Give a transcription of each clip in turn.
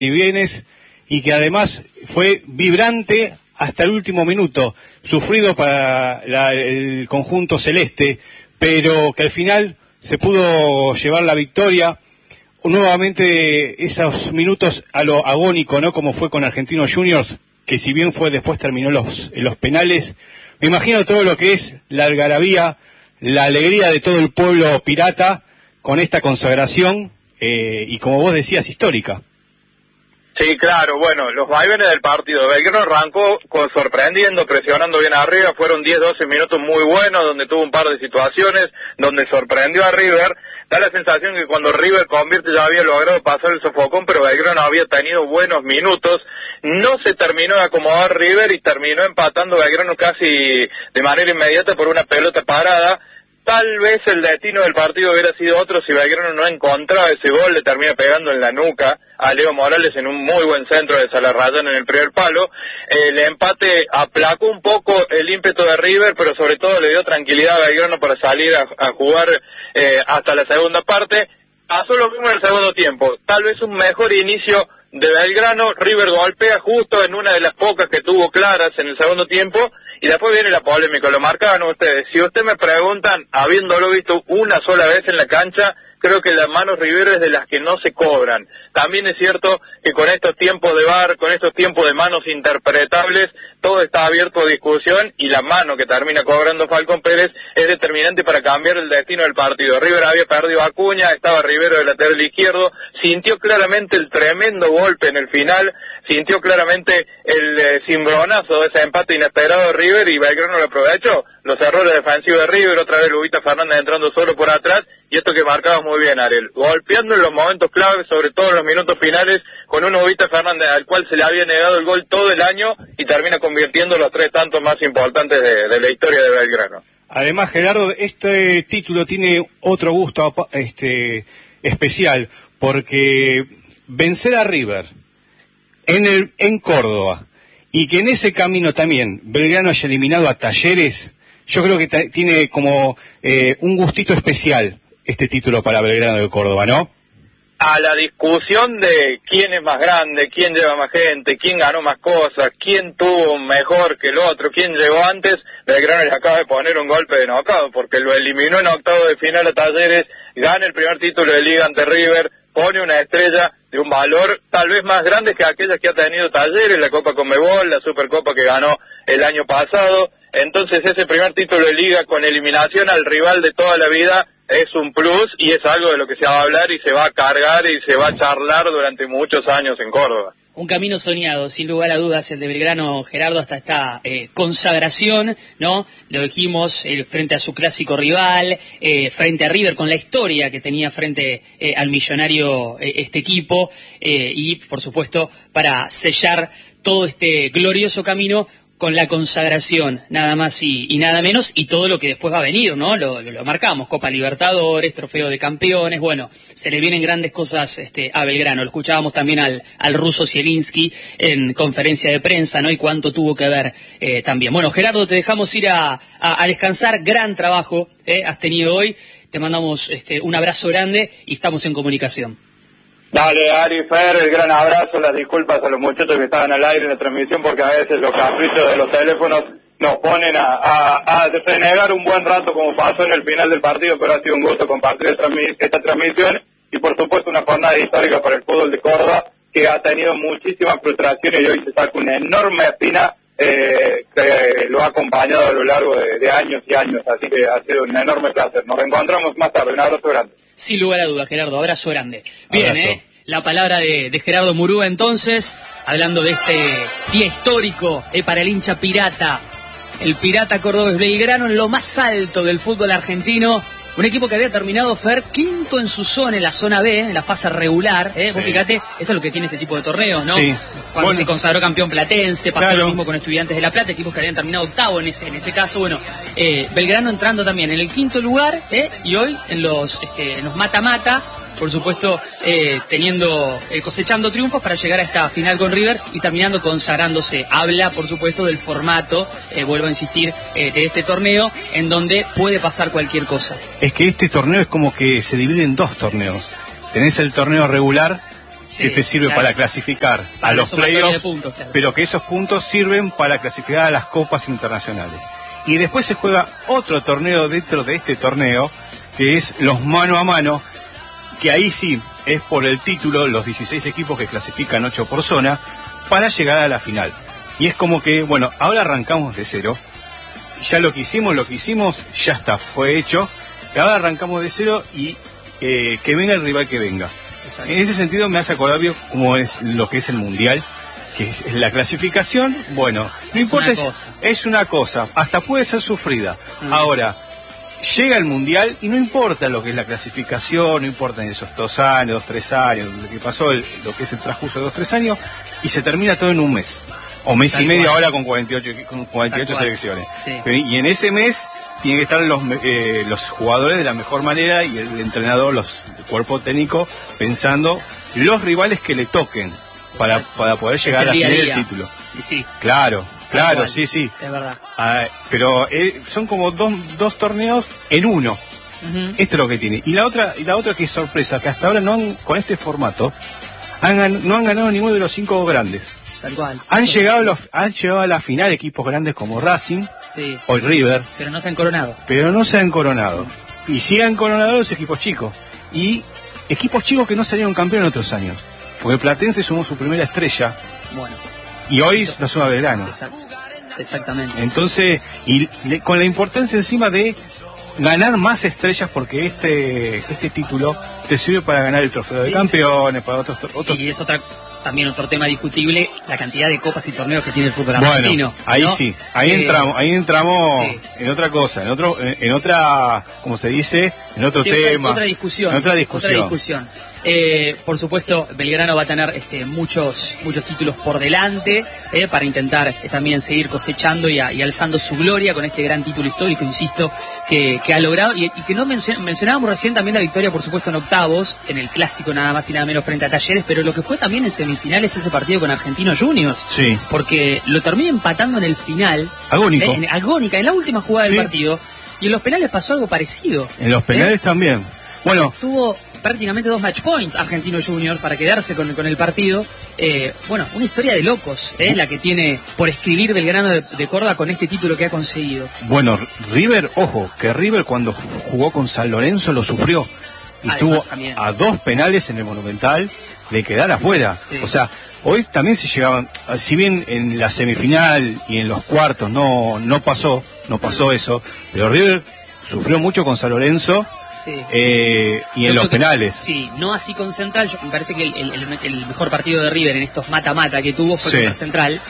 y vienes, y que además fue vibrante hasta el último minuto, sufrido para el conjunto celeste, pero que al final se pudo llevar la victoria. Nuevamente esos minutos a lo agónico, ¿no? Como fue con Argentinos Juniors, que si bien fue después terminó en los penales. Me imagino todo lo que es la algarabía, la alegría de todo el pueblo pirata con esta consagración, y como vos decías, histórica. Sí, claro, bueno, los vaivenes del partido. Belgrano arrancó sorprendiendo, presionando bien arriba, fueron 10-12 minutos muy buenos, donde tuvo un par de situaciones, donde sorprendió a River. Da la sensación que cuando River convierte ya había logrado pasar el sofocón, pero Belgrano había tenido buenos minutos. No se terminó de acomodar River y terminó empatando Belgrano casi de manera inmediata por una pelota parada. Tal vez el destino del partido hubiera sido otro si Belgrano no encontraba ese gol, le termina pegando en la nuca a Leo Morales en un muy buen centro de Salarrayán en el primer palo. El empate aplacó un poco el ímpetu de River, pero sobre todo le dio tranquilidad a Belgrano para salir a jugar hasta la segunda parte. Pasó lo mismo en el segundo tiempo, tal vez un mejor inicio de Belgrano. River golpea justo en una de las pocas que tuvo claras en el segundo tiempo, y después viene la polémica, lo marcaban ustedes. Si ustedes me preguntan, habiéndolo visto una sola vez en la cancha, creo que las manos River es de las que no se cobran. También es cierto que con estos tiempos de VAR, con estos tiempos de manos interpretables, todo está abierto a discusión, y la mano que termina cobrando Falcón Pérez es determinante para cambiar el destino del partido. River había perdido a Acuña, estaba Rivero de lateral izquierdo, sintió claramente el tremendo golpe en el final, sintió claramente el cimbronazo de ese empate inesperado de River, y Belgrano lo aprovechó. Los errores defensivos de River, otra vez Lubita Fernández entrando solo por atrás, y esto que marcabas muy bien, Ariel, golpeando en los momentos claves, sobre todo en los minutos finales, con un Lubita Fernández al cual se le había negado el gol todo el año, y termina convirtiendo los 3 tantos más importantes de la historia de Belgrano. Además, Gerardo, este título tiene otro gusto especial, porque vencer a River en Córdoba, y que en ese camino también Belgrano haya eliminado a Talleres, yo creo que tiene como un gustito especial este título para Belgrano de Córdoba, ¿no? A la discusión de quién es más grande, quién lleva más gente, quién ganó más cosas, quién tuvo mejor que el otro, quién llegó antes, Belgrano le acaba de poner un golpe de knockout, porque lo eliminó en octavo de final a Talleres, gana el primer título de liga ante River, pone una estrella de un valor tal vez más grande que aquellas que ha tenido Talleres, la Copa Conmebol, la Supercopa que ganó el año pasado. Entonces ese primer título de liga con eliminación al rival de toda la vida es un plus, y es algo de lo que se va a hablar y se va a cargar y se va a charlar durante muchos años en Córdoba. Un camino soñado, sin lugar a dudas, el de Belgrano, Gerardo, hasta esta consagración, ¿no? Lo dijimos, frente a su clásico rival, frente a River, con la historia que tenía frente al Millonario este equipo, y, por supuesto, para sellar todo este glorioso camino con la consagración, nada más y nada menos, y todo lo que después va a venir, ¿no? Lo marcamos, Copa Libertadores, Trofeo de Campeones, bueno, se le vienen grandes cosas a Belgrano. Lo escuchábamos también al ruso Zielinski en conferencia de prensa, ¿no? Y cuánto tuvo que ver también. Bueno, Gerardo, te dejamos ir a descansar, gran trabajo has tenido hoy, te mandamos un abrazo grande y estamos en comunicación. Dale, Ari, Fer, el gran abrazo, las disculpas a los muchachos que estaban al aire en la transmisión, porque a veces los caprichos de los teléfonos nos ponen a renegar un buen rato, como pasó en el final del partido, pero ha sido un gusto compartir esta transmisión, y por supuesto una jornada histórica para el fútbol de Córdoba, que ha tenido muchísimas frustraciones, y hoy se saca una enorme espina que lo ha acompañado a lo largo de años y años, así que ha sido un enorme placer. Nos reencontramos más tarde, un abrazo grande. Sin lugar a duda, Gerardo, abrazo grande. Bien, la palabra de Gerardo Murúa entonces, hablando de este día histórico para el hincha pirata, el pirata cordobés Belgrano en lo más alto del fútbol argentino. Un equipo que había terminado, Fer, quinto en su zona, en la zona B, en la fase regular. Vos fíjate, esto es lo que tiene este tipo de torneos, ¿no? Sí. Cuando se consagró campeón platense, pasó lo mismo con Estudiantes de La Plata, equipos que habían terminado octavo en ese caso. Bueno, Belgrano entrando también en el quinto lugar, y hoy en los mata-mata, por supuesto, cosechando triunfos para llegar a esta final con River y terminando consagrándose. Habla, por supuesto, del formato, vuelvo a insistir, de este torneo, en donde puede pasar cualquier cosa. Es que este torneo es como que se divide en dos torneos. Tenés el torneo regular, que te sirve para clasificar a los playoffs, pero que esos puntos sirven para clasificar a las copas internacionales. Y después se juega otro torneo dentro de este torneo, que es los mano a mano, que ahí sí es por el título, los 16 equipos que clasifican 8 por zona, para llegar a la final. Y es como que, bueno, ahora arrancamos de cero, ya lo que hicimos, ya está, fue hecho, y ahora arrancamos de cero y que venga el rival que venga. Exacto. En ese sentido me hace acordar bien cómo es lo que es el Mundial, que es la clasificación, bueno, no importa, es una cosa, hasta puede ser sufrida. Ahora, llega el Mundial y no importa lo que es la clasificación, no importa en esos 2 años, 3 años, lo que pasó, lo que es el transcurso de 2, 3 años, y se termina todo en un mes. O mes y medio ahora con 48 selecciones. Sí. Y en ese mes tienen que estar los jugadores de la mejor manera y el entrenador, el cuerpo técnico, pensando los rivales que le toquen para poder llegar a la final del título. Y sí. Claro, sí. Es verdad. Pero son como dos torneos en uno. Esto es lo que tiene. Y la otra que es sorpresa, que hasta ahora con este formato no han ganado ninguno de los 5 grandes. Tal cual. Han llegado a la final equipos grandes como Racing o River. Pero no se han coronado. Y sí han coronado los equipos chicos. Y equipos chicos que no salieron campeón en otros años. Porque Platense sumó su primera estrella. Bueno. Y hoy lo suma Belgrano. Exactamente. Entonces, con la importancia encima de ganar más estrellas, porque este título te sirve para ganar el trofeo de campeones, para otros. Y es también otro tema discutible, la cantidad de copas y torneos que tiene el fútbol argentino. Bueno, ahí sí, ahí entramos en otra cosa, en otra, como se dice, en otro tema. Otra discusión. Por supuesto, Belgrano va a tener muchos títulos por delante para intentar también seguir cosechando y alzando su gloria con este gran título histórico, insisto, que ha logrado y que no mencionábamos recién también la victoria, por supuesto, en octavos, en el clásico nada más y nada menos frente a Talleres, pero lo que fue también en semifinales ese partido con Argentinos Juniors, porque lo termina empatando en el final, agónica, en la última jugada del partido, y en los penales pasó algo parecido. En los penales también. Bueno, tuvo prácticamente 2 match points Argentinos Juniors para quedarse con el partido. Una historia de locos, la que tiene por escribir Belgrano de Córdoba con este título que ha conseguido. Bueno, River, ojo, que River cuando jugó con San Lorenzo lo sufrió. Y estuvo a 2 penales en el Monumental de quedar afuera. O sea, hoy también se llegaban, si bien en la semifinal y en los cuartos no pasó eso, pero River sufrió mucho con San Lorenzo. Y en los penales. No así con Central. Me parece que el mejor partido de River en estos mata-mata que tuvo fue contra Central.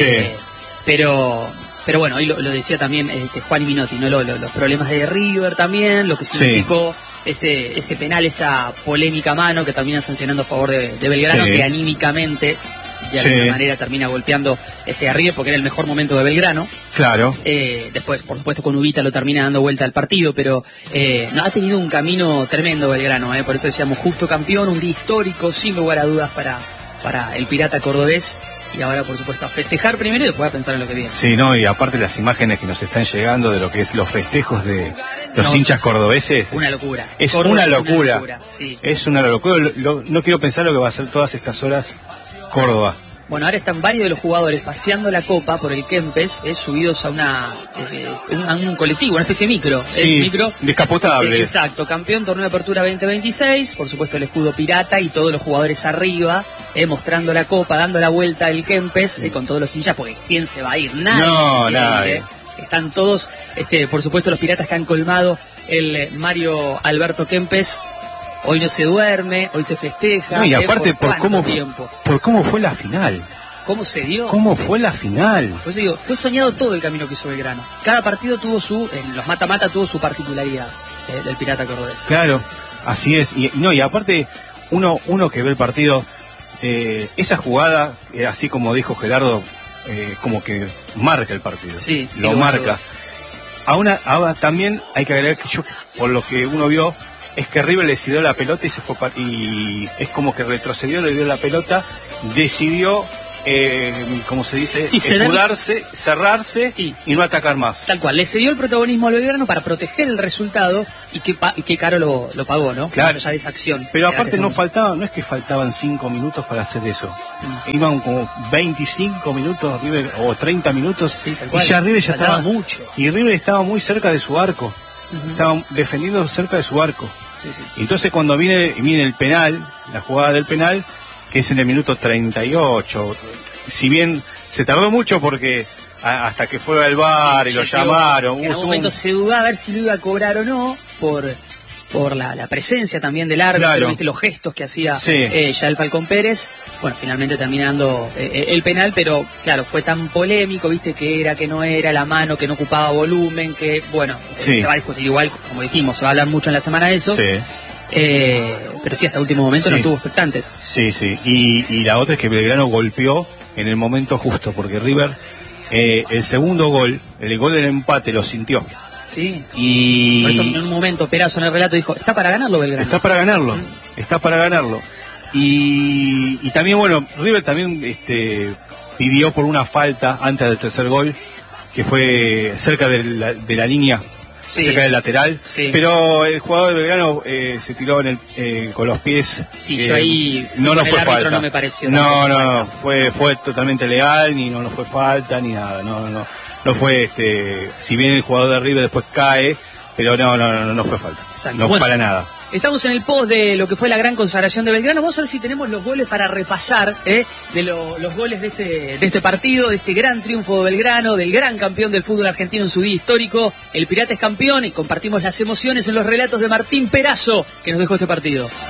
Pero bueno, hoy lo decía también Juan y Minotti, ¿no? Los problemas de River también, lo que significó ese penal, esa polémica mano que termina sancionando a favor de Belgrano, que anímicamente de alguna manera termina golpeando a River porque era el mejor momento de Belgrano. Claro. Después, por supuesto, con Ubita lo termina dando vuelta al partido, pero ha tenido un camino tremendo Belgrano, por eso decíamos justo campeón, un día histórico, sin lugar a dudas para el Pirata cordobés. Y ahora, por supuesto, a festejar primero y después a pensar en lo que viene. Sí, no, y aparte las imágenes que nos están llegando de lo que es los festejos de los hinchas cordobeses. Una locura. Es una locura. Es una locura. No quiero pensar lo que va a hacer todas estas horas Córdoba. Bueno, ahora están varios de los jugadores paseando la copa por el Kempes, subidos a un colectivo, una especie de micro. Micro descapotable. Exacto, campeón, torneo de apertura 2026, por supuesto el escudo pirata y todos los jugadores arriba, mostrando la copa, dando la vuelta al Kempes, con todos los hinchas, porque ¿quién se va a ir? Nadie. Están todos, por supuesto los piratas que han colmado el Mario Alberto Kempes. Hoy no se duerme, hoy se festeja. No, y aparte por cómo fue la final. ¿Cómo se dio? ¿Cómo fue la final? Pues digo, fue soñado todo el camino que hizo Belgrano. Cada partido en los mata-mata tuvo su particularidad del Pirata Cordobés. Claro, así es. Y aparte, uno que ve el partido, esa jugada, así como dijo Gerardo, como que marca el partido. Sí, lo marca. Ahora también hay que agregar que por lo que uno vio, es que River le decidió la pelota y se fue y es como que retrocedió, le dio la pelota, decidió como se dice, Sí, escudarse, cerrarse Sí. y no atacar más. Tal cual, le cedió el protagonismo al Belgrano para proteger el resultado y qué caro lo pagó, ¿no? Claro. Ya de esa acción. Pero aparte no es que faltaban 5 minutos para hacer eso. Iban como 25 minutos River, o 30 minutos, Sí, tal cual. y ya River ya Faltaba estaba mucho. Y River estaba muy cerca de su arco. Estaba defendiendo cerca de su arco. Sí, sí. Entonces cuando viene el penal, la jugada del penal, que es en el minuto 38, si bien se tardó mucho porque hasta que fue al VAR y lo llamaron. En algún momento se dudaba a ver si lo iba a cobrar o no, por la presencia también del árbitro, Claro. ¿viste? Los gestos que hacía Sí. ya el Falcón Pérez. Bueno, finalmente terminando el penal, pero claro, fue tan polémico, viste, que era, que no era, la mano, que no ocupaba volumen, que bueno, Sí. se va a discutir igual, como dijimos, se va a hablar mucho en la semana de eso. Sí, Pero sí, hasta último momento no Sí. estuvo expectantes. sí, sí. Y la otra es que Belgrano golpeó en el momento justo, porque River, el segundo gol, el gol del empate, lo sintió. Sí. Y Por eso en un momento Perazo en el relato dijo, está para ganarlo Belgrano. está para ganarlo, está para ganarlo. Y también, bueno, River también pidió por una falta antes del tercer gol, que fue cerca de la línea, Sí. cerca del lateral, Sí. pero el jugador de Belgrano se tiró con los pies. Sí, yo ahí no con el fue árbitro falta. no me pareció No, tampoco no, fue totalmente legal, ni no fue falta, ni nada, no fue, si bien el jugador de River después cae, pero no fue falta. Exacto. No, Bueno, para nada. Estamos en el post de lo que fue la gran consagración de Belgrano. Vamos a ver si tenemos los goles para repasar de los goles de este partido, de este gran triunfo de Belgrano, del gran campeón del fútbol argentino en su día histórico. El Pirata es campeón y compartimos las emociones en los relatos de Martín Perazo, que nos dejó este partido.